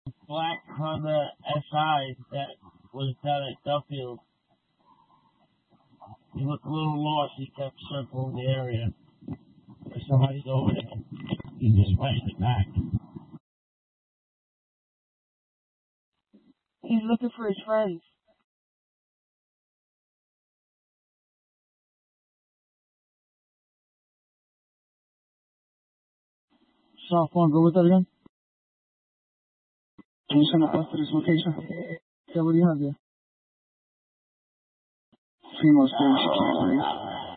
black Honda SI that was down at Duffield. He looked a little lost. He kept circling the area. If somebody's over there, he just went in the back. He's looking for his friends. South Lawn, go with that again? Can you send a bus to this location? Yeah, what do you have there? Female saying she can't breathe.